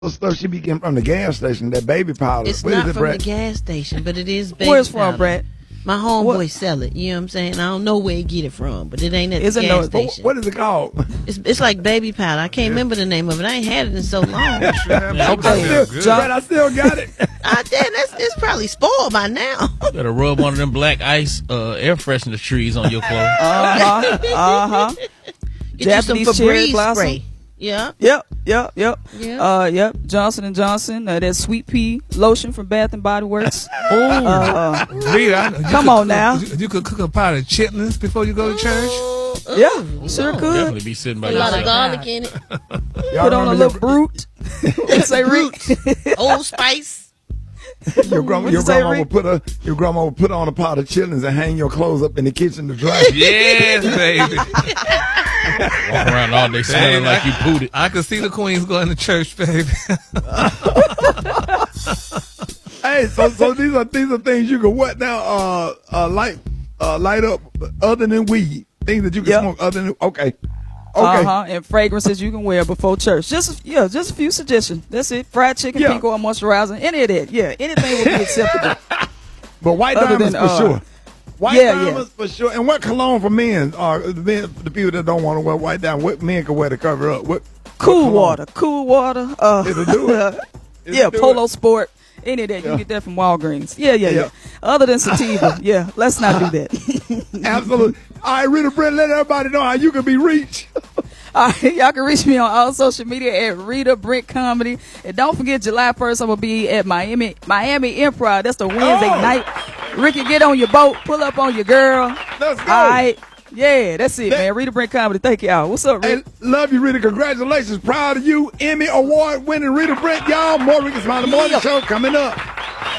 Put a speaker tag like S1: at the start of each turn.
S1: stuff she be getting from the gas station, that baby powder.
S2: It's
S1: What
S2: not
S1: is it,
S2: from
S1: Brett?
S2: the gas station, but it is baby
S3: Where's from,
S2: powder.
S3: Brett?
S2: My homeboy sell it. You know what I'm saying? I don't know where he get it from, but it ain't at the gas station.
S1: What is it called?
S2: It's like baby powder. I can't remember the name of it. I ain't had it in so long.
S1: I still got it.
S2: It's probably spoiled by now.
S4: Better rub one of them black ice air freshener trees on your clothes.
S2: Get you some
S3: Japanese cherry
S2: Febreze
S3: blossom.
S2: spray. Yeah.
S3: Yep.
S2: Yeah.
S3: Johnson & Johnson, that sweet pea lotion from Bath and Body Works.
S5: Rita,
S3: Come on now.
S5: You could cook a pot of chitlins before you go to church.
S3: Yeah, sure could.
S4: Definitely be sitting by
S2: A lot of
S4: yourself.
S2: garlic in it.
S3: Put on a little brute. Say root.
S2: Old Spice.
S1: Your grandma would put on a pot of chitlins and hang your clothes up in the kitchen to dry.
S5: Yes, baby.
S4: Walk around all day smelling like you pooed it.
S5: I could see the queens going to church, baby.
S1: Hey, so these are things you can what now? Light up other than weed. Things that you can smoke other than okay.
S3: And fragrances you can wear before church. Just a few suggestions. That's it. Fried chicken, pink oil moisturizer, any of that. Yeah, anything will be acceptable.
S1: But white diamonds for sure. White diamonds for sure. And what cologne for men? The people that don't want to wear white diamonds, what men can wear to cover up?
S3: Cool water.
S1: It'll do it.
S3: Polo Sport. Any of that. You can get that from Walgreens. Yeah. Other than sativa. Let's not do that.
S1: Absolutely. All right, Rita Brent, let everybody know how you can be reached.
S3: All right, y'all can reach me on all social media at Rita Brent Comedy. And don't forget, July 1st, I'm going to be at Miami Improv. That's the Wednesday night. Ricky, get on your boat. Pull up on your girl.
S1: Let's go.
S3: All right. Yeah, that's it, man. Rita Brent Comedy. Thank y'all. What's up, Rita?
S1: Hey, love you, Rita. Congratulations. Proud of you. Emmy Award winning Rita Brent, y'all. More Ricky Smiley Morning Show coming up.